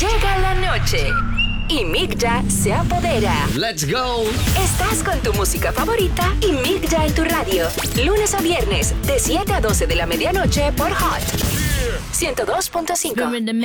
Llega la noche y Migda se apodera. ¡Let's go! Estás con tu música favorita y Migda en tu radio. Lunes a viernes, de 7 a 12 de la medianoche por Hot 102.5.